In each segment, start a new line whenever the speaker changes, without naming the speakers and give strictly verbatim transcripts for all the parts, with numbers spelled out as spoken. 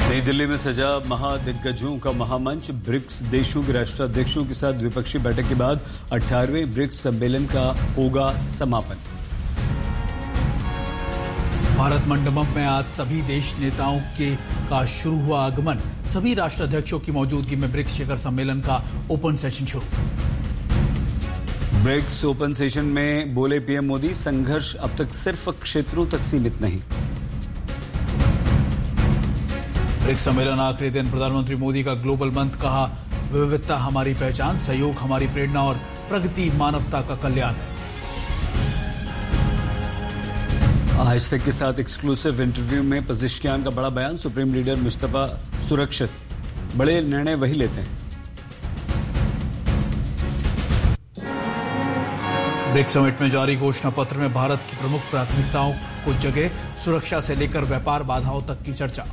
नई दिल्ली में सजा महादिग्गजों का महामंच। ब्रिक्स देशों के राष्ट्राध्यक्षों के साथ द्विपक्षीय बैठक के बाद अठारहवें ब्रिक्स सम्मेलन का होगा समापन।
भारत मंडपम में आज सभी देश नेताओं के का शुरू हुआ आगमन। सभी राष्ट्राध्यक्षों की मौजूदगी में ब्रिक्स शिखर सम्मेलन का ओपन सेशन शुरू।
ब्रिक्स ओपन सेशन में बोले पीएम मोदी, संघर्ष अब तक सिर्फ क्षेत्रों तक सीमित नहीं।
ब्रिक्स सम्मेलन आखिरी दिन प्रधानमंत्री मोदी का ग्लोबल मंत्र कहा, विविधता हमारी पहचान, सहयोग हमारी प्रेरणा और प्रगति मानवता का कल्याण है।
आज तक के साथ एक्सक्लूसिव इंटरव्यू में पज़ेश्कियान का बड़ा बयान, सुप्रीम लीडर मुस्तफा सुरक्षित, बड़े निर्णय वही लेते हैं।
ब्रिक्स समिट में जारी घोषणा पत्र में भारत की प्रमुख प्राथमिकताओं को जगह, सुरक्षा से लेकर व्यापार बाधाओं तक की चर्चा।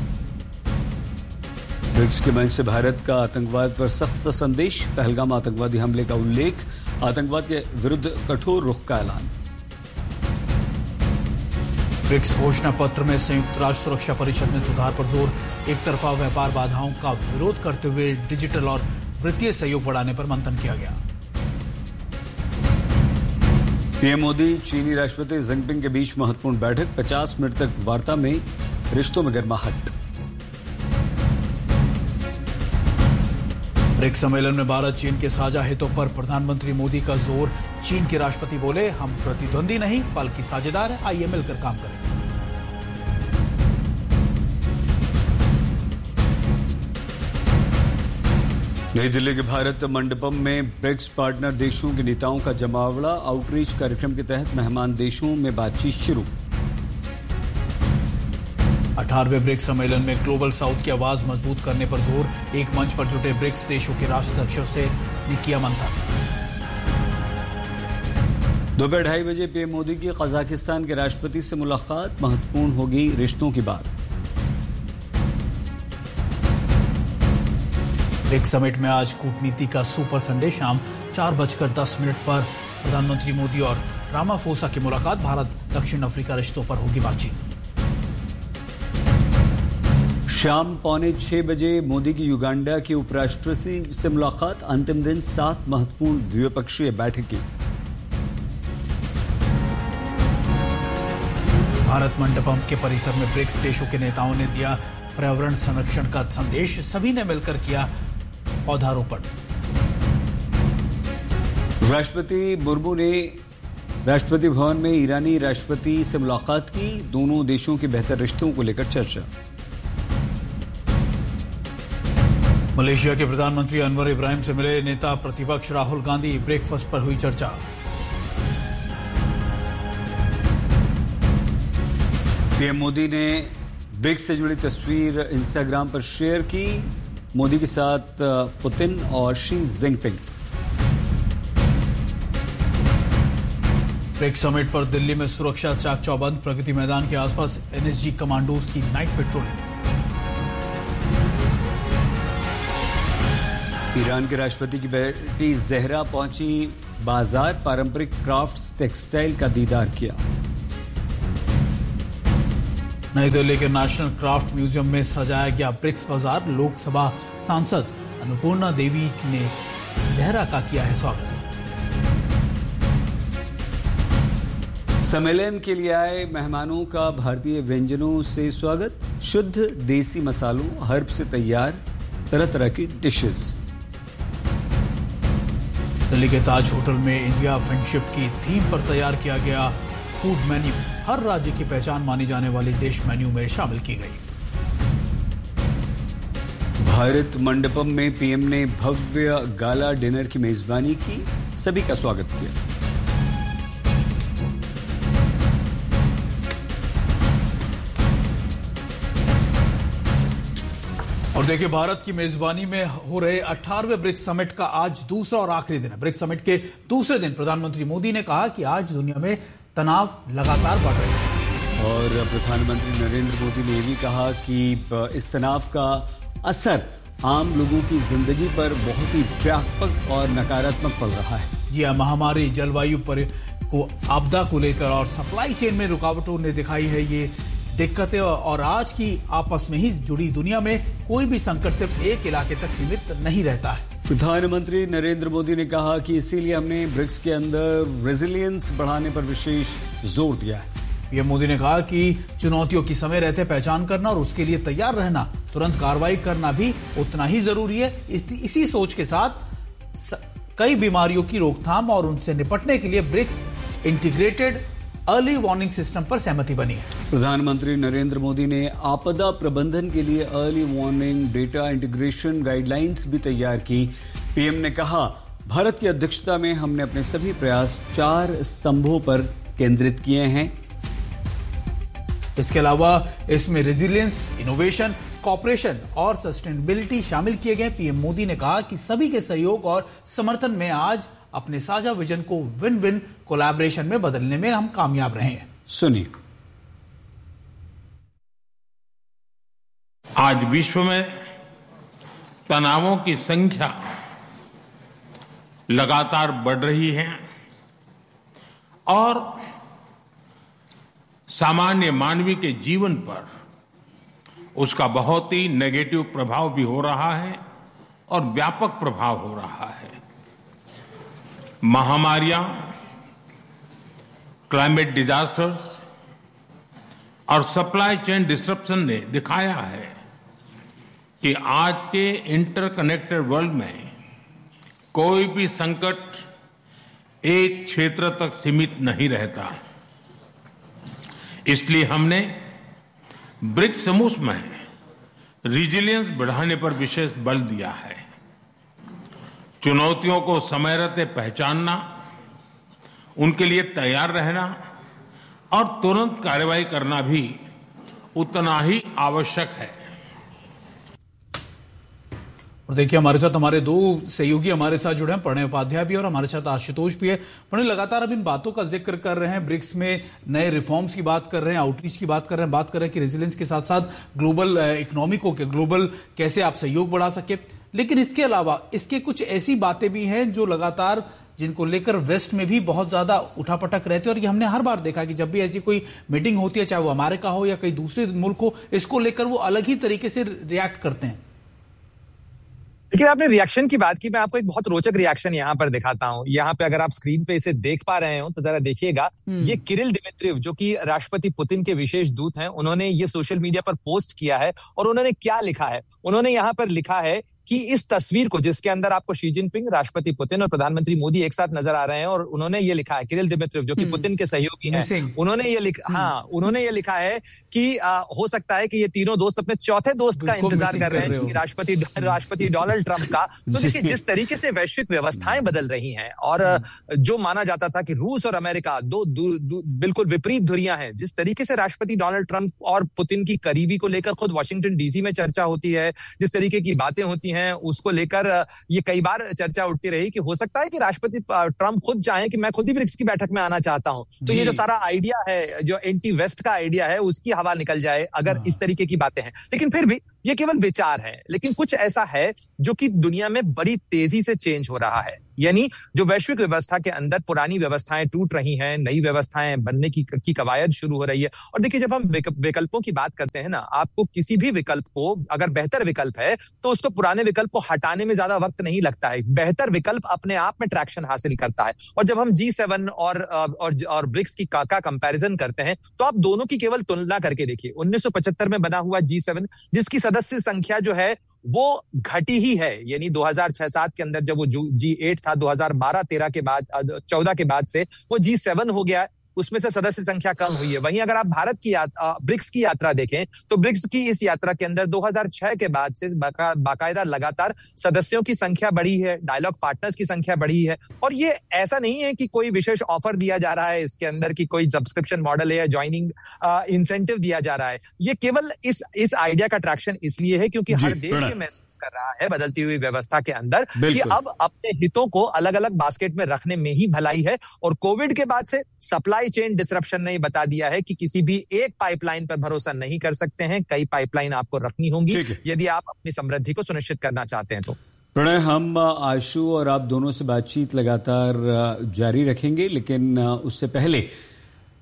ब्रिक्स के मंच से भारत का आतंकवाद पर सख्त संदेश, पहलगाम आतंकवादी हमले का उल्लेख, आतंकवाद के विरुद्ध कठोर रुख का ऐलान।
ब्रिक्स घोषणा पत्र में संयुक्त राष्ट्र सुरक्षा परिषद में सुधार पर जोर, एक तरफा व्यापार बाधाओं का विरोध करते हुए डिजिटल और वित्तीय सहयोग बढ़ाने पर मंथन किया गया।
पीएम मोदी चीनी राष्ट्रपति जिनपिंग के बीच महत्वपूर्ण बैठक, पचास मिनट तक वार्ता में रिश्तों में गर्माहट।
ब्रिक्स सम्मेलन में भारत चीन के साझा हितों पर प्रधानमंत्री मोदी का जोर। चीन के राष्ट्रपति बोले, हम प्रतिद्वंदी नहीं बल्कि साझेदार हैं, आइए मिलकर काम करें।
नई दिल्ली के भारत मंडपम में ब्रिक्स पार्टनर देशों के नेताओं का जमावड़ा, आउटरीच कार्यक्रम के तहत मेहमान देशों में बातचीत शुरू।
अठारहवें ब्रिक्स सम्मेलन में ग्लोबल साउथ की आवाज मजबूत करने पर जोर, एक मंच पर जुटे ब्रिक्स देशों के राष्ट्राध्यक्षों से किया मंथन।
दोपहर ढाई बजे पीएम मोदी की कजाकिस्तान के राष्ट्रपति से मुलाकात, महत्वपूर्ण होगी रिश्तों की बात।
ब्रिक्स समिट में आज कूटनीति का सुपर संडे, शाम चार बजकर दस मिनट पर प्रधानमंत्री मोदी और रामाफोसा की मुलाकात, भारत दक्षिण अफ्रीका रिश्तों पर होगी बातचीत।
शाम पौने छह बजे मोदी की युगांडा के उपराष्ट्रपति से मुलाकात, अंतिम दिन सात महत्वपूर्ण द्विपक्षीय बैठकें।
भारत मंडपम के परिसर में ब्रिक्स देशों के नेताओं ने दिया पर्यावरण संरक्षण का संदेश, सभी ने मिलकर किया पौधारोपण।
राष्ट्रपति मुर्मू ने राष्ट्रपति भवन में ईरानी राष्ट्रपति से मुलाकात की, दोनों देशों के बेहतर रिश्तों को लेकर चर्चा।
मलेशिया के प्रधानमंत्री अनवर इब्राहिम से मिले नेता प्रतिपक्ष राहुल गांधी, ब्रेकफास्ट पर हुई चर्चा।
पीएम मोदी ने ब्रिक्स से जुड़ी तस्वीर इंस्टाग्राम पर शेयर की, मोदी के साथ पुतिन और शी जिनपिंग।
ब्रिक्स समिट पर दिल्ली में सुरक्षा चाक चौबंद, प्रगति मैदान के आसपास एनएसजी कमांडोज की नाइट पेट्रोलिंग।
ईरान के राष्ट्रपति की बेटी जहरा पहुंची बाजार, पारंपरिक क्राफ्ट्स टेक्सटाइल का दीदार किया।
नई दिल्ली के नेशनल क्राफ्ट म्यूजियम में सजाया गया ब्रिक्स बाजार, लोकसभा सांसद अन्नपूर्णा देवी ने जहरा का किया है स्वागत।
सम्मेलन के लिए आए मेहमानों का भारतीय व्यंजनों से स्वागत, शुद्ध देसी मसालों, हर्ब से तैयार तरह तरह की डिशेस।
दिल्ली के ताज होटल में इंडिया फ्रेंडशिप की थीम पर तैयार किया गया फूड मेन्यू, हर राज्य की पहचान मानी जाने वाली डिश मेन्यू में शामिल की गई।
भारत मंडपम में पीएम ने भव्य गाला डिनर की मेजबानी की, सभी का स्वागत किया।
और देखिए, भारत की मेजबानी में हो रहे अठारहवें ब्रिक्स समिट का आज दूसरा और आखिरी दिन है। ब्रिक्स समिट के दूसरे दिन प्रधानमंत्री मोदी ने कहा कि आज दुनिया में तनाव लगातार बढ़ रही है।
और प्रधानमंत्री नरेंद्र मोदी ने यह भी कहा कि इस तनाव का असर आम लोगों की जिंदगी पर बहुत ही व्यापक और नकारात्मक पड़ रहा है।
जी हां, महामारी, जलवायु पर को आपदा को लेकर और सप्लाई चेन में रुकावटों ने दिखाई है ये दिक्कतें और आज की आपस में ही जुड़ी दुनिया में कोई भी संकट सिर्फ एक इलाके तक सीमित नहीं रहता है।
प्रधानमंत्री नरेंद्र मोदी ने कहा कि इसीलिए हमने ब्रिक्स के अंदर रेजिलियंस बढ़ाने पर विशेष जोर दिया है।
पीएम मोदी ने कहा कि चुनौतियों की समय रहते पहचान करना और उसके लिए तैयार रहना, तुरंत कार्रवाई करना भी उतना ही जरूरी है। इस, इसी सोच के साथ स, कई बीमारियों की रोकथाम और उनसे निपटने के लिए BRICS integrated early warning system पर सहमति बनी है।
प्रधानमंत्री नरेंद्र मोदी ने आपदा प्रबंधन के लिए early warning data integration guidelines भी तैयार की। पीएम ने कहा, भारत की अध्यक्षता में हमने अपने सभी प्रयास चार स्तंभों पर केंद्रित किए हैं।
इसके अलावा इसमें रेजिलियंस, इनोवेशन, कॉपरेशन और सस्टेनेबिलिटी शामिल किए गए। पीएम मोदी ने कहा कि सभी के सहयोग और समर्थन में आज अपने साझा विजन को विन विन कोलैबोरेशन में बदलने में हम कामयाब रहे हैं।
सुनिए।
आज विश्व में तनावों की संख्या लगातार बढ़ रही है और सामान्य मानवीय के जीवन पर उसका बहुत ही नेगेटिव प्रभाव भी हो रहा है और व्यापक प्रभाव हो रहा है। महामारियां, क्लाइमेट डिजास्टर्स और सप्लाई चेन डिस्ट्रप्शन ने दिखाया है कि आज के इंटरकनेक्टेड वर्ल्ड में कोई भी संकट एक क्षेत्र तक सीमित नहीं रहता। इसलिए हमने ब्रिक्स समूह में रेजिलियंस बढ़ाने पर विशेष बल दिया है। चुनौतियों को समय रहते पहचानना, उनके लिए तैयार रहना और तुरंत कार्रवाई करना भी उतना ही आवश्यक है।
और देखिए, हमारे साथ हमारे दो सहयोगी हमारे साथ जुड़े हैं, प्रणय उपाध्याय भी और हमारे साथ आशुतोष भी है। प्रणय, लगातार अब इन बातों का जिक्र कर रहे हैं, ब्रिक्स में नए रिफॉर्म्स की बात कर रहे हैं, आउटरीच की बात कर रहे हैं, बात कर रहे हैं कि रेजिलियंस के साथ साथ ग्लोबल इकोनॉमी को, ग्लोबल कैसे आप सहयोग बढ़ा सके। लेकिन इसके अलावा इसके कुछ ऐसी बातें भी हैं जो लगातार जिनको लेकर वेस्ट में भी बहुत ज्यादा उठापटक रहते हैं और ये हमने हर बार देखा कि जब भी ऐसी कोई मीटिंग होती है, चाहे वो अमेरिका हो या कई दूसरे मुल्क हो, इसको लेकर वो अलग ही तरीके से रिएक्ट करते हैं।
लेकिन आपने रिएक्शन की बात की, मैं आपको एक बहुत रोचक रिएक्शन यहाँ पर दिखाता हूँ। यहाँ पे अगर आप स्क्रीन पे इसे देख पा रहे हो तो जरा देखिएगा। ये किरिल दिमित्रिव, जो कि राष्ट्रपति पुतिन के विशेष दूत हैं, उन्होंने ये सोशल मीडिया पर पोस्ट किया है और उन्होंने क्या लिखा है? उन्होंने यहाँ पर लिखा है कि इस तस्वीर को, जिसके अंदर आपको शी जिनपिंग, राष्ट्रपति पुतिन और प्रधानमंत्री मोदी एक साथ नजर आ रहे हैं, और उन्होंने ये लिखा है, किरिल दिमित्रिव जो कि पुतिन के सहयोगी हैं, उन्होंने ये लिखा हाँ उन्होंने ये लिखा है कि आ, हो सकता है कि ये तीनों दोस्त अपने चौथे दोस्त का इंतजार कर रहे हैं, राष्ट्रपति राष्ट्रपति डोनाल्ड ट्रंप का। तो देखिए, जिस तरीके से वैश्विक व्यवस्थाएं बदल रही हैं और जो माना जाता था कि रूस और अमेरिका दो बिल्कुल विपरीत धुरियां हैं, जिस तरीके से राष्ट्रपति डोनाल्ड ट्रंप और पुतिन की करीबी को लेकर खुद वॉशिंगटन डीसी में चर्चा होती है, जिस तरीके की बातें होती हैं, उसको लेकर ये कई बार चर्चा उठती रही कि हो सकता है कि राष्ट्रपति ट्रंप खुद चाहें कि मैं खुद ही ब्रिक्स की बैठक में आना चाहता हूं। तो ये जो सारा आइडिया है, जो एंटी वेस्ट का आइडिया है, उसकी हवा निकल जाए अगर इस तरीके की बातें हैं। लेकिन फिर भी ये केवल विचार है, लेकिन कुछ ऐसा है जो कि दुनिया में बड़ी तेजी से चेंज हो रहा है। यानी जो वैश्विक व्यवस्था के अंदर पुरानी व्यवस्थाएं टूट रही हैं, नई व्यवस्थाएं बनने की की कवायद शुरू हो रही है। और देखिए, जब हम विकल्पों की बात करते हैं ना, आपको किसी भी विकल्प को, अगर बेहतर विकल्प है तो उसको पुराने विकल्प को हटाने में ज्यादा वक्त नहीं लगता है। बेहतर विकल्प अपने आप में ट्रैक्शन हासिल करता है। और जब हम जी सेवन और और, और ब्रिक्स की का, का कंपैरिजन करते हैं तो आप दोनों की केवल तुलना करके देखिए। उन्नीस सौ पचहत्तर में बना हुआ जी सेवन, जिसकी सदस्य संख्या जो है वो घटी ही है, यानी दो हज़ार छह सात के अंदर जब वो जी एट था, दो हज़ार बारह तेरह के बाद, चौदह के बाद से वो जी सेवन हो गया, उसमें से सदस्य संख्या कम हुई है। वहीं अगर आप भारत की यात्रा, ब्रिक्स की यात्रा देखें तो ब्रिक्स की इस यात्रा के अंदर दो हज़ार छह के बाद से बाका, बाकायदा लगातार सदस्यों की संख्या बढ़ी है, डायलॉग पार्टनर्स की संख्या बढ़ी है। और ये ऐसा नहीं है कि कोई विशेष ऑफर दिया जा रहा है इसके अंदर, की कोई सब्सक्रिप्शन मॉडल है या ज्वाइनिंग इंसेंटिव दिया जा रहा है। ये केवल इस इस आइडिया का ट्रैक्शन इसलिए है क्योंकि हर देश ये महसूस कर रहा है बदलती हुई व्यवस्था के अंदर कि अब अपने हितों को अलग अलग बास्केट में रखने में ही भलाई है। और कोविड के बाद से सप्लाई चेन डिसरप्शन ने बता दिया है कि किसी भी एक पाइपलाइन पर भरोसा नहीं कर सकते हैं, कई पाइपलाइन आपको रखनी होंगी यदि आप अपनी समृद्धि को सुनिश्चित करना चाहते हैं। तो
प्रणय, हम आशु और आप दोनों से बातचीत लगातार जारी रखेंगे, लेकिन उससे पहले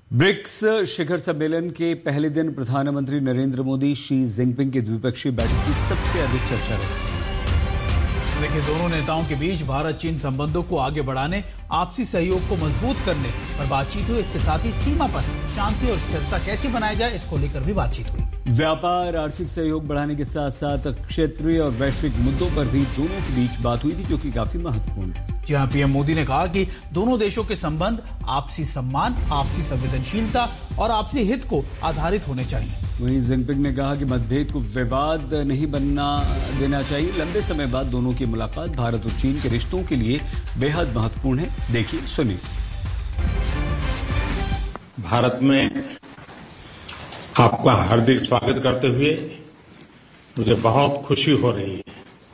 ब्रिक्स शिखर सम्मेलन के पहले दिन प्रधानमंत्री नरेंद्र मोदी शी जिनपिंग की द्विपक्षीय बैठक की सबसे अधिक चर्चा रही।
देखिए, दोनों नेताओं के बीच भारत चीन संबंधों को आगे बढ़ाने, आपसी सहयोग को मजबूत करने पर बातचीत हुई। इसके साथ ही सीमा पर शांति और स्थिरता कैसे बनाई जाए, इसको लेकर भी बातचीत हुई।
व्यापार, आर्थिक सहयोग बढ़ाने के साथ साथ क्षेत्रीय और वैश्विक मुद्दों पर भी दोनों के बीच बात हुई थी, जो कि काफी महत्वपूर्ण है।
जी हां, पीएम मोदी ने कहा कि दोनों देशों के संबंध आपसी सम्मान, आपसी संवेदनशीलता और आपसी हित को आधारित होने चाहिए।
वहीं जिनपिंग ने कहा कि मतभेद को विवाद नहीं बनना देना चाहिए। लंबे समय बाद दोनों की मुलाकात भारत और चीन के रिश्तों के लिए बेहद महत्वपूर्ण है। देखिए, सुनिए।
भारत में आपका हार्दिक स्वागत करते हुए मुझे बहुत खुशी हो रही है।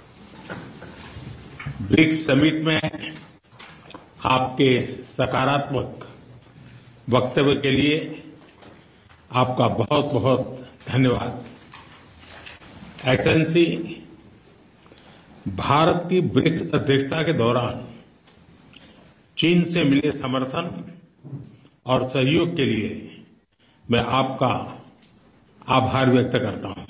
ब्रिक्स समिट में आपके सकारात्मक वक्तव्य के लिए आपका बहुत बहुत धन्यवाद। एक्सेलेंसी, भारत की ब्रिक्स अध्यक्षता के दौरान चीन से मिले समर्थन और सहयोग के लिए मैं आपका आभार व्यक्त करता हूं।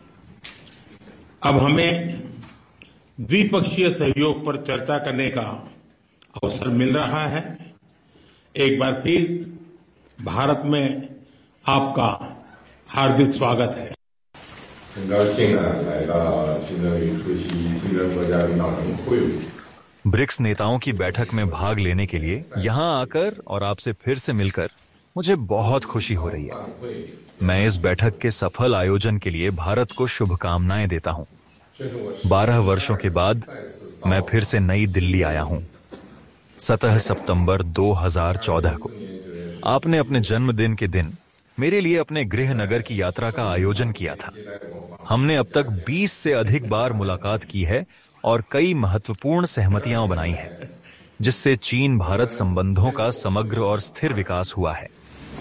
अब हमें द्विपक्षीय सहयोग पर चर्चा करने का अवसर मिल रहा है। एक बार फिर भारत में आपका हार्दिक स्वागत है।
ब्रिक्स नेताओं की बैठक में भाग लेने के लिए यहां आकर और आपसे फिर से मिलकर मुझे बहुत खुशी हो रही है। मैं इस बैठक के सफल आयोजन के लिए भारत को शुभकामनाएं देता हूं। बारह वर्षों के बाद मैं फिर से नई दिल्ली आया हूं। सत्रह सितंबर दो हज़ार चौदह को आपने अपने जन्मदिन के दिन मेरे लिए अपने गृह नगर की यात्रा का आयोजन किया था। हमने अब तक बीस से अधिक बार मुलाकात की है और कई महत्वपूर्ण सहमतियां बनाई हैं, जिससे चीन भारत संबंधों का समग्र और स्थिर विकास हुआ है।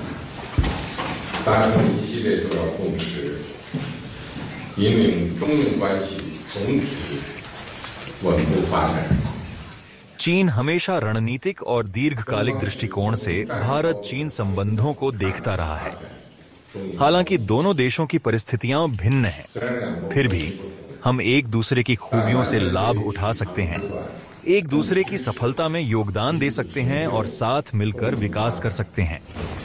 चीन हमेशा रणनीतिक और दीर्घकालिक दृष्टिकोण से भारत चीन संबंधों को देखता रहा है। हालांकि दोनों देशों की परिस्थितियां भिन्न हैं, फिर भी हम एक दूसरे की खूबियों से लाभ उठा सकते हैं, एक दूसरे की सफलता में योगदान दे सकते हैं और साथ मिलकर विकास कर सकते हैं।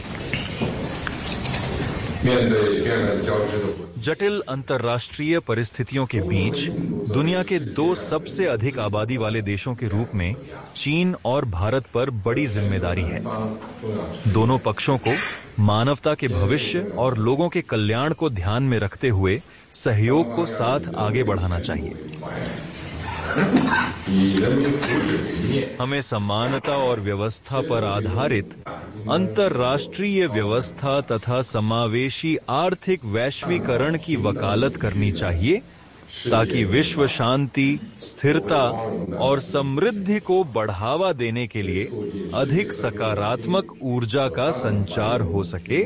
जटिल अंतर्राष्ट्रीय परिस्थितियों के बीच दुनिया के दो सबसे अधिक आबादी वाले देशों के रूप में चीन और भारत पर बड़ी जिम्मेदारी है। दोनों पक्षों को मानवता के भविष्य और लोगों के कल्याण को ध्यान में रखते हुए सहयोग को साथ आगे बढ़ाना चाहिए। हमें समानता और व्यवस्था पर आधारित अंतर्राष्ट्रीय व्यवस्था तथा समावेशी आर्थिक वैश्वीकरण की वकालत करनी चाहिए, ताकि विश्व शांति, स्थिरता और समृद्धि को बढ़ावा देने के लिए अधिक सकारात्मक ऊर्जा का संचार हो सके।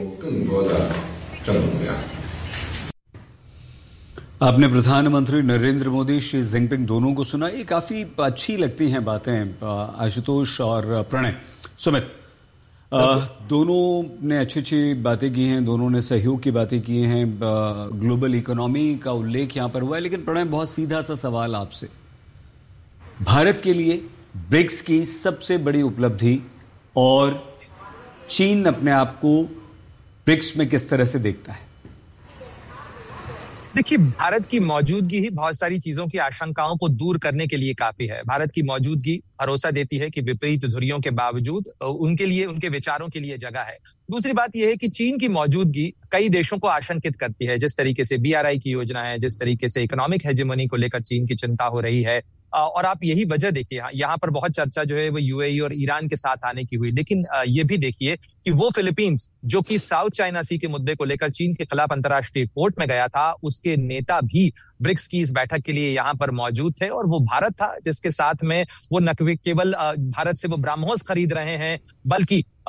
आपने प्रधानमंत्री नरेंद्र मोदी शी जिनपिंग दोनों को सुना। ये काफी अच्छी लगती हैं बातें, आशुतोष और प्रणय। सुमित, दोनों ने अच्छी अच्छी बातें की हैं, दोनों ने सहयोग की बातें की हैं, ग्लोबल इकोनॉमी का उल्लेख यहां पर हुआ है। लेकिन प्रणय, बहुत सीधा सा सवाल आपसे, भारत के लिए ब्रिक्स की सबसे बड़ी उपलब्धि और चीन अपने आप को ब्रिक्स में किस तरह से देखता है?
देखिए, भारत की मौजूदगी ही बहुत सारी चीजों की आशंकाओं को दूर करने के लिए काफी है। भारत की मौजूदगी भरोसा देती है कि विपरीत धुरियों के बावजूद उनके लिए, उनके विचारों के लिए जगह है। दूसरी बात यह है कि चीन की मौजूदगी कई देशों को आशंकित करती है। जिस तरीके से बी आर आई की योजना है, जिस तरीके से इकोनॉमिक हेजेमनी को लेकर चीन की चिंता हो रही है, और आप यही वजह देखिए, यहाँ पर बहुत चर्चा जो है वो यूएई और ईरान के साथ आने की हुई। लेकिन ये भी देखिए कि वो फिलीपींस जो कि साउथ चाइना सी के मुद्दे को लेकर चीन के खिलाफ अंतर्राष्ट्रीय कोर्ट में गया था, उसके नेता भी ब्रिक्स की इस बैठक के लिए यहाँ पर मौजूद थे। और वो भारत था जिसके साथ में वो न केवल भारत से वो ब्रह्मोस खरीद रहे हैं, बल्कि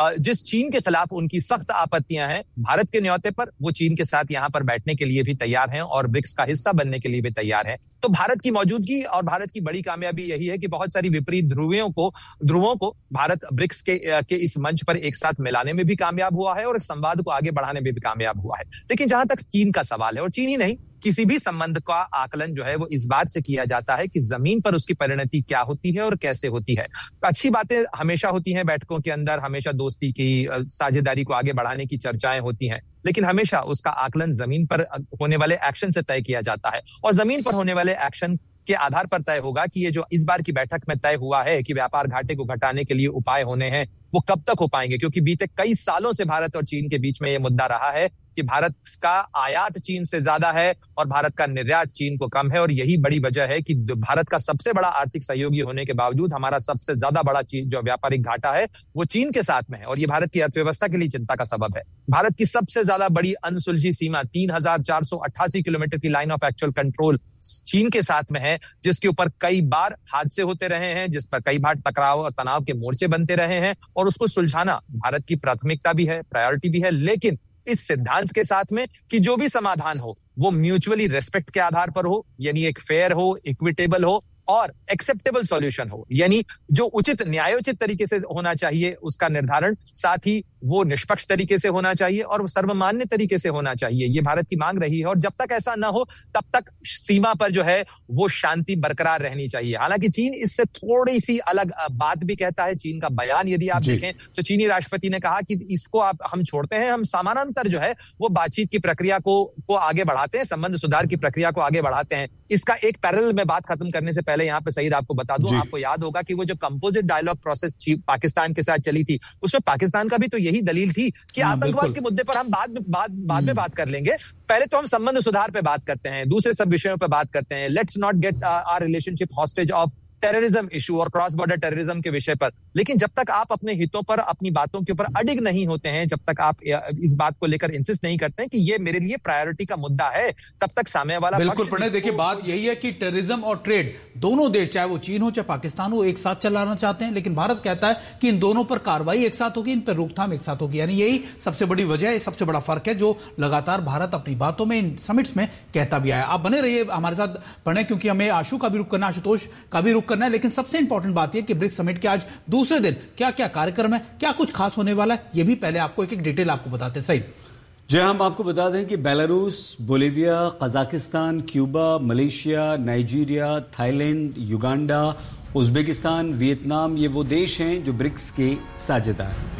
जिस चीन के खिलाफ उनकी सख्त आपत्तियां हैं भारत के न्योते पर, वो चीन के साथ यहां पर बैठने के लिए भी तैयार हैं और ब्रिक्स का हिस्सा बनने के लिए भी तैयार हैं। तो भारत की मौजूदगी और भारत की बड़ी कामयाबी यही है कि बहुत सारी विपरीत ध्रुवियों को ध्रुवों को भारत ब्रिक्स के के इस मंच पर एक साथ मिलाने में भी कामयाब हुआ है और इस संवाद को आगे बढ़ाने में भी कामयाब हुआ है। लेकिन जहां तक चीन का सवाल है, और चीन ही नहीं, किसी भी संबंध का आकलन जो है वो इस बात से किया जाता है कि जमीन पर उसकी परिणति क्या होती है और कैसे होती है। अच्छी बातें हमेशा होती हैं बैठकों के अंदर, हमेशा दोस्ती की, साझेदारी को आगे बढ़ाने की चर्चाएं होती हैं, लेकिन हमेशा उसका आकलन जमीन पर होने वाले एक्शन से तय किया जाता है और जमीन पर होने वाले एक्शन के आधार पर तय होगा कि ये जो इस बार की बैठक में तय हुआ है कि व्यापार घाटे को घटाने के लिए उपाय होने हैं, वो कब तक हो पाएंगे। क्योंकि बीते कई सालों से भारत और चीन के बीच में ये मुद्दा रहा है कि भारत का आयात चीन से ज्यादा है और भारत का निर्यात चीन को कम है, और यही बड़ी वजह है कि भारत का सबसे बड़ा आर्थिक सहयोगी होने के बावजूद हमारा सबसे ज्यादा बड़ा चीज जो व्यापारिक घाटा है वो चीन के साथ में है, और ये भारत की अर्थव्यवस्था के लिए चिंता का सबब है। भारत की सबसे ज्यादा बड़ी अनसुलझी सीमा तीन हजार चार सौ अट्ठासी किलोमीटर की लाइन ऑफ एक्चुअल कंट्रोल चीन के साथ में है, जिसके ऊपर कई बार हादसे होते रहे हैं, जिस पर कई बार टकराव और तनाव के मोर्चे बनते रहे हैं, और उसको सुलझाना भारत की प्राथमिकता भी है, प्रायोरिटी भी है, लेकिन इस सिद्धांत के साथ में कि जो भी समाधान हो वो म्यूचुअली रेस्पेक्ट के आधार पर हो, यानी एक फेयर हो, इक्विटेबल हो और एक्सेप्टेबल सॉल्यूशन हो, यानी जो उचित न्यायोचित तरीके से होना चाहिए उसका निर्धारण, साथ ही वो निष्पक्ष तरीके से होना चाहिए और सर्वमान्य तरीके से होना चाहिए। ये भारत की मांग रही है और जब तक ऐसा ना हो तब तक सीमा पर जो है वो शांति बरकरार रहनी चाहिए। हालांकि चीन इससे थोड़ी सी अलग बात भी कहता है। चीन का बयान यदि आप देखें तो चीनी राष्ट्रपति ने कहा कि इसको आप हम छोड़ते हैं, हम समानांतर जो है वो बातचीत की प्रक्रिया को को आगे बढ़ाते हैं, संबंध सुधार की प्रक्रिया को आगे बढ़ाते हैं। इसका एक पैरेलल में बात खत्म करने से पहले यहाँ पे सईद आपको बता दूं, आपको याद होगा कि वो जो कंपोजिट डायलॉग प्रोसेस पाकिस्तान के साथ चली थी उसमें पाकिस्तान का भी तो यही दलील थी कि आतंकवाद के मुद्दे पर हम बाद में बाद बाद में बात कर लेंगे, पहले तो हम संबंध सुधार पे बात करते हैं, दूसरे सब विषयों पे बात करते हैं, let's not get our relationship hostage of terrorism issue और क्रॉस बॉर्डर टेररिज्म के विषय पर। लेकिन जब तक आप अपने हितों पर, अपनी बातों के ऊपर अडिग नहीं होते हैं, जब तक आप इस बात को लेकर इंसिस्ट नहीं करते हैं कि ये मेरे लिए प्रायोरिटी का मुद्दा है, तब तक सामने वाला
बिल्कुल प्रणय, देखिए बात यही है कि टेररिज्म और ट्रेड दोनों देश, चाहे वो चीन हो चाहे पाकिस्तान हो, एक साथ चलाना चाहते हैं, लेकिन भारत कहता है कि इन दोनों पर कार्रवाई एक साथ होगी, इन पर रोकथाम एक साथ होगी। यानी यही सबसे बड़ी वजह है, सबसे बड़ा फर्क है जो लगातार भारत अपनी बातों में, इन समिट्स में कहता भी आया। आप बने रहिए हमारे साथ प्रणय, क्योंकि हमें आशु का भी रुख करना, आशुतोष का भी रुख करना है, लेकिन सबसे इंपॉर्टेंट बात यह कि ब्रिक्स समिट के आज दूसरे दिन क्या क्या कार्यक्रम है, क्या कुछ खास होने वाला है, यह भी पहले आपको एक एक डिटेल आपको बताते हैं। सही
जी, हम आपको बता दें कि Belarus, Bolivia, Kazakhstan, Cuba, Malaysia, Nigeria, Thailand, Uganda, Uzbekistan, Vietnam, ये वो देश हैं जो ब्रिक्स के साझेदार हैं।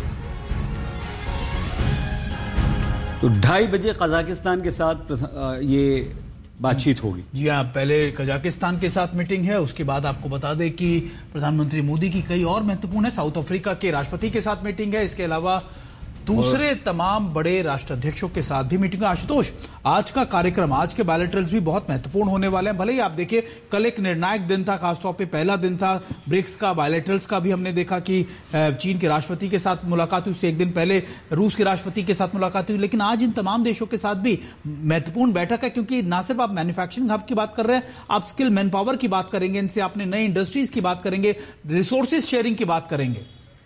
तो ढाई बजे कजाकिस्तान के साथ ये बातचीत होगी।
जी हाँ, पहले कजाकिस्तान के साथ मीटिंग है, उसके बाद आपको बता दें कि प्रधानमंत्री मोदी की कई और महत्वपूर्ण है, साउथ अफ्रीका के राष्ट्रपति के साथ मीटिंग है, इसके अलावा दूसरे तमाम बड़े राष्ट्राध्यक्षों के साथ भी मीटिंग है। आशुतोष, आज का कार्यक्रम, आज के बायलैटरल्स भी बहुत महत्वपूर्ण होने वाले हैं। भले ही आप देखिए कल एक निर्णायक दिन था, खासतौर पे पहला दिन था ब्रिक्स का, बायलैटरल्स का भी हमने देखा कि चीन के राष्ट्रपति के साथ मुलाकात हुई, उससे एक दिन पहले रूस के राष्ट्रपति के साथ मुलाकात हुई, लेकिन आज इन तमाम देशों के साथ भी महत्वपूर्ण बैठक है, क्योंकि ना सिर्फ आप मैन्युफैक्चरिंग हब की बात कर रहे हैं, आप स्किल मैन पावर की बात करेंगे, इनसे आपने नई इंडस्ट्रीज की बात करेंगे, रिसोर्सेज शेयरिंग की बात करेंगे।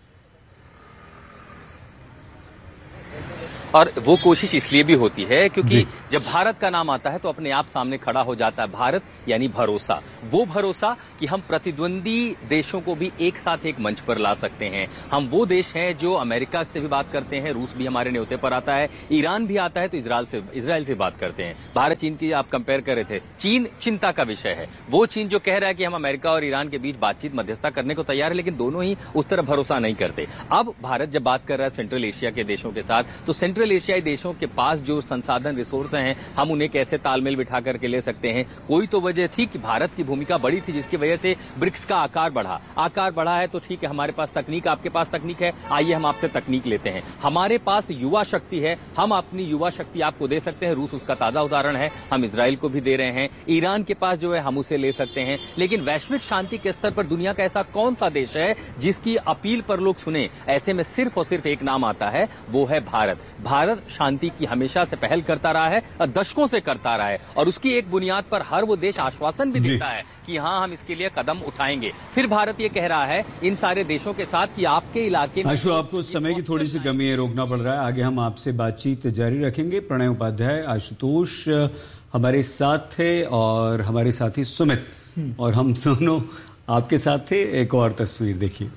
और वो कोशिश इसलिए भी होती है क्योंकि जब भारत का नाम आता है तो अपने आप सामने खड़ा हो जाता है भारत, यानी भरोसा। वो भरोसा कि हम प्रतिद्वंदी देशों को भी एक साथ एक मंच पर ला सकते हैं। हम वो देश हैं जो अमेरिका से भी बात करते हैं, रूस भी हमारे न्योते पर आता है, ईरान भी आता है तो इजराइल से इजराइल से बात करते हैं। भारत चीन की आप कंपेयर कर रहे थे, चीन चिंता का विषय है। वो चीन जो कह रहा है कि हम अमेरिका और ईरान के बीच बातचीत मध्यस्थता करने को तैयार है, लेकिन दोनों ही उस तरह भरोसा नहीं करते। अब भारत जब बात कर रहा है सेंट्रल एशिया के देशों के साथ, तो सेंट्रल एशियाई देशों के पास जो संसाधन रिसोर्स हैं, हम उन्हें कैसे तालमेल बिठा करके ले सकते हैं। कोई तो वजह थी कि भारत की भूमिका बड़ी थी, जिसकी वजह से ब्रिक्स का आकार बढ़ा। आकार बढ़ा है तो ठीक है, हमारे पास तकनीक, आपके पास तकनीक है, आइए हम आपसे तकनीक लेते हैं। हमारे पास युवा शक्ति है, हम अपनी युवा शक्ति आपको दे सकते हैं, रूस उसका ताजा उदाहरण है, हम इजराइल को भी दे रहे हैं। ईरान के पास जो है हम उसे ले सकते हैं। लेकिन वैश्विक शांति के स्तर पर दुनिया का ऐसा कौन सा देश है जिसकी अपील पर लोग सुने? ऐसे में सिर्फ और सिर्फ एक नाम आता है, वो है भारत। भारत शांति की हमेशा से पहल करता रहा है, दशकों से करता रहा है, और उसकी एक बुनियाद पर हर वो देश आश्वासन भी देता है कि हाँ हम इसके लिए कदम उठाएंगे। फिर भारत ये कह रहा है इन सारे देशों के साथ कि आपके इलाके में
आशु, आपको समय की थोड़ी सी कमी है, रोकना पड़ रहा है। आगे हम आपसे बातचीत जारी रखेंगे। प्रणय उपाध्याय, आशुतोष हमारे साथ थे और हमारे साथी सुमित, और हम दोनों आपके साथ थे। एक और तस्वीर देखिए।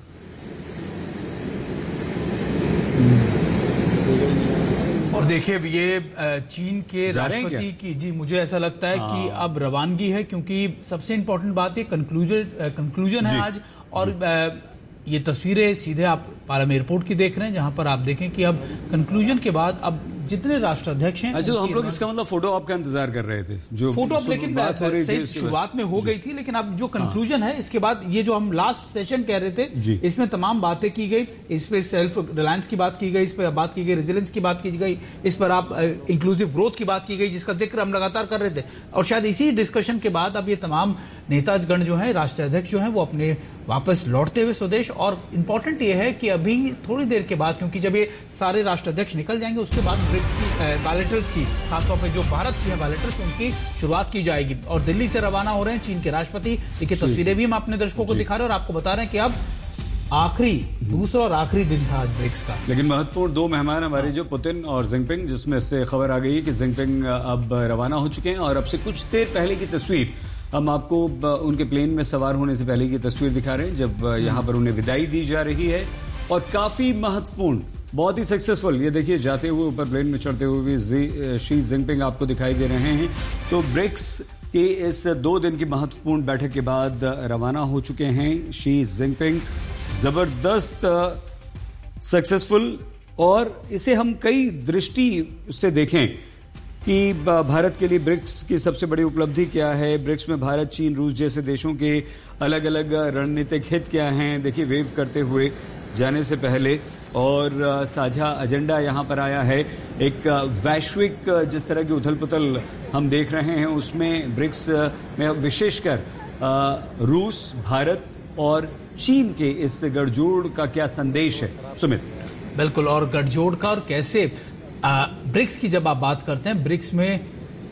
और देखिए अब ये चीन के राष्ट्रपति की, जी मुझे ऐसा लगता है कि अब रवानगी है, क्योंकि सबसे इंपॉर्टेंट बात ये कंक्लूजन कंक्लूजन है आज। और ये तस्वीरें सीधे आप पालम एयरपोर्ट की देख रहे हैं, जहां पर आप देखें कि अब कंक्लूजन के बाद अब जितने राष्ट्राध्यक्ष हैं,
अच्छा, तो हम लोग इसका मतलब फोटो ऑप का इंतजार कर रहे थे, जो
फोटो ऑप, लेकिन बात हो रही थी शुरुआत में हो गई थी, लेकिन अब जो कंक्लूजन है इसके बाद ये जो हम लास्ट सेशन कह रहे थे, इसमें तमाम बातें की गई। इस पे सेल्फ रिलायंस की बात की गई, इस पर बात की गई रेजिलेंस की बात की गई, इस पर आप इंक्लूसिव ग्रोथ की बात की गई, जिसका जिक्र हम लगातार कर रहे थे। और शायद इसी डिस्कशन के बाद अब ये तमाम नेतागण जो है, राष्ट्राध्यक्ष जो है, वो अपने वापस लौटते हुए स्वदेश। और इंपॉर्टेंट ये है कि अभी थोड़ी देर के बाद, क्योंकि जब ये सारे राष्ट्राध्यक्ष निकल जाएंगे उसके बाद ब्रिक्स की बैलेटर्स की, खासतौर पे जो भारत की है बैलेटर्स, उनकी शुरुआत की जाएगी। और दिल्ली से रवाना हो रहे हैं चीन के राष्ट्रपति। देखिए तस्वीरें भी हम अपने दर्शकों को दिखा रहे हैं और आपको बता रहे हैं कि अब आखिरी दूसरा और आखिरी दिन था आज ब्रिक्स का।
लेकिन महत्वपूर्ण दो मेहमान हमारे, जो पुतिन और जिनपिंग, जिसमें से खबर आ गई है कि जिनपिंग अब रवाना हो चुके हैं। और अब से कुछ देर पहले की तस्वीर हम आपको उनके प्लेन में सवार होने से पहले की तस्वीर दिखा रहे हैं, जब यहाँ पर उन्हें विदाई दी जा रही है। और काफी महत्वपूर्ण, बहुत ही सक्सेसफुल, ये देखिए जाते हुए ऊपर प्लेन में चढ़ते हुए भी शी जिनपिंग आपको दिखाई दे रहे हैं। तो ब्रिक्स के इस दो दिन की महत्वपूर्ण बैठक के बाद रवाना हो चुके हैं शी जिनपिंग। जबरदस्त सक्सेसफुल, और इसे हम कई दृष्टि से देखें कि भारत के लिए ब्रिक्स की सबसे बड़ी उपलब्धि क्या है, ब्रिक्स में भारत, चीन, रूस जैसे देशों के अलग अलग रणनीतिक हित क्या हैं, देखिए वेव करते हुए जाने से पहले। और साझा एजेंडा यहाँ पर आया है, एक वैश्विक जिस तरह की उथल पुथल हम देख रहे हैं, उसमें ब्रिक्स में विशेषकर रूस, भारत और चीन के इस गठजोड़ का क्या संदेश है, सुमित?
बिल्कुल, और गठजोड़ का, और कैसे आ, ब्रिक्स की जब आप बात करते हैं, ब्रिक्स में,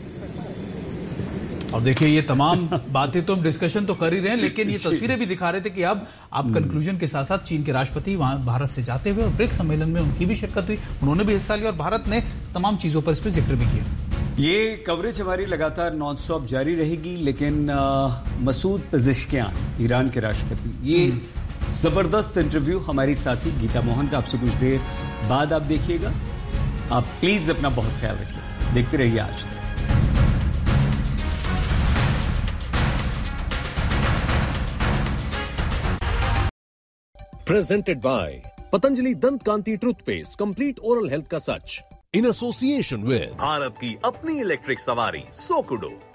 और देखिए ये तमाम बातें तो हम डिस्कशन तो कर ही रहे हैं, लेकिन ये तस्वीरें भी दिखा रहे थे कि अब आप कंक्लूजन के साथ साथ चीन के राष्ट्रपति वहां भारत से जाते हुए, और ब्रिक्स सम्मेलन में उनकी भी शिरकत हुई, उन्होंने भी हिस्सा लिया, और भारत ने तमाम चीजों पर इस पर जिक्र भी किया।
ये कवरेज हमारी लगातार नॉन स्टॉप जारी रहेगी, लेकिन आ, मसूद पेज़ेश्कियान, ईरान के राष्ट्रपति, ये जबरदस्त इंटरव्यू हमारी साथी गीता मोहन का आपसे कुछ देर बाद आप देखिएगा। आप प्लीज अपना बहुत ख्याल रखिए, देखते रहिए आज तक।
Presented by Patanjali Dant Kanti Toothpaste, Complete Oral Health का सच, in association with
भारत की अपनी इलेक्ट्रिक सवारी सोकुडो।